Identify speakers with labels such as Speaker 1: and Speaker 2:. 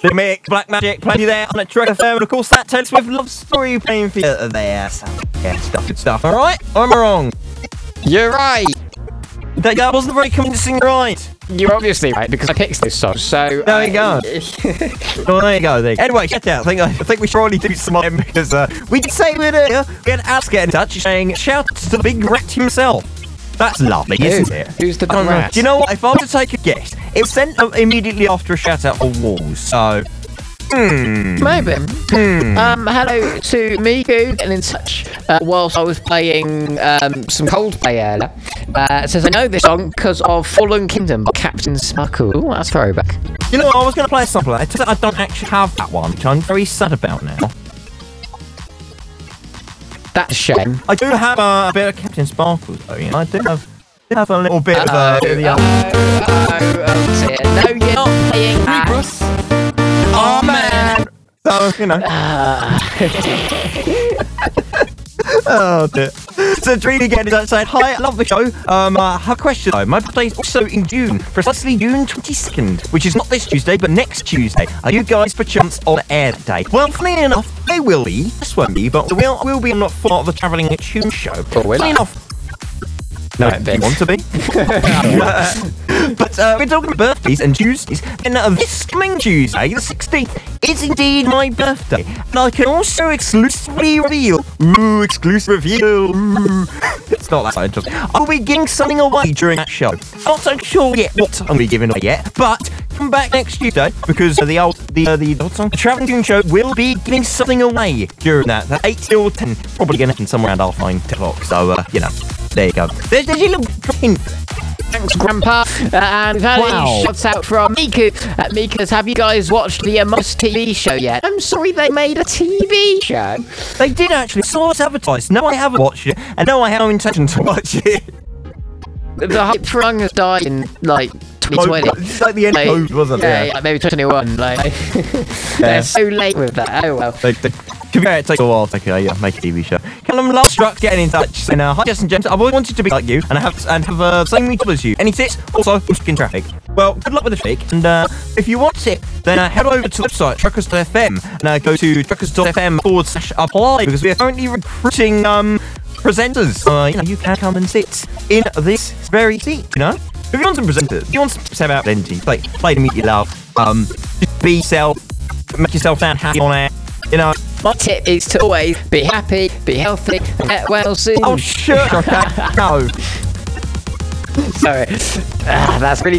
Speaker 1: Mick, Black Magic, plenty there on a Trek FM, and of course that Taylor Swift love story playing for you there. So, yeah, good stuff. All right, or am I wrong?
Speaker 2: You're right.
Speaker 1: That wasn't very convincing, right?
Speaker 2: You're obviously right because I picked this song. So
Speaker 1: there you go. Well, there you go. Anyway, check out. I think we should probably do some more because we did say we had Alex get in touch saying shout to the big rat himself. That's lovely, isn't it?
Speaker 2: Who's the big rat?
Speaker 1: Do you know what? If I were to take a guess, it was sent immediately after a shout out for Walls. So.
Speaker 2: Maybe. Hello to Miku, getting in touch whilst I was playing some Coldplay earlier. It says, I know this song because of Fallen Kingdom by Captain Sparkle. Ooh, that's throwback.
Speaker 1: You know what? I was going to play a song for that. I don't actually have that one, which I'm very sad about now.
Speaker 2: That's a shame.
Speaker 1: I do have a bit of Captain Sparkle, though. You know? I do have a little bit of the other.
Speaker 2: Dear. No, you're not playing that.
Speaker 1: Oh, man. So, you know. Oh, dear. So, Trini again is saying, hi, I love the show. I have a question, though. My birthday is also in June, precisely June 22nd, which is not this Tuesday, but next Tuesday. Are you guys, perchance, on air that day? Well, funny enough, they will be. This won't be, but we'll be on for the Travelling Tune Show. Funny enough. No, do you want to be? But we're talking about birthdays and Tuesdays. And this coming Tuesday, the 16th, is indeed my birthday. And I can also exclusively reveal. Exclusive reveal. It's not that so interesting. I'll be giving something away during that show. Not so sure yet what I'm going to be giving away yet, but come back next Tuesday because the Travelling Tune Show will be giving something away during that. 8 till 10. Probably going to happen somewhere around 9, 10 o'clock. So, there you go. There's your little hint.
Speaker 2: Thanks, Grandpa. And we've had a shout out from Miku. Miku, have you guys watched the Among Us TV show yet? I'm sorry, they made a TV show.
Speaker 1: They did actually. Saw us advertised. No, I haven't watched it, and no, I have no intention to watch it.
Speaker 2: The hype for Among Us died in like 2020.
Speaker 1: It's like the end of COVID, wasn't it?
Speaker 2: Yeah, maybe 2021. They're so late with that. Oh well.
Speaker 1: To be fair, it takes a while to make a TV show. Callum Lovestruck getting in touch saying, hi Justin James, I've always wanted to be like you and have the same job as you. Any tips? Also, I'm stuck in traffic. Well, good luck with the traffic, and if you want a tip, then head over to the website, truckers.fm, and go to truckers.fm/apply, because we are currently recruiting presenters. You can come and sit in this very seat, you know? If you want some presenters, if you want to set out plenty, play the media you love, just be yourself, make yourself sound happy on air, you know.
Speaker 2: My tip is to always be happy, be healthy, and get well soon.
Speaker 1: Oh, sure, okay. No.
Speaker 2: Sorry. That's really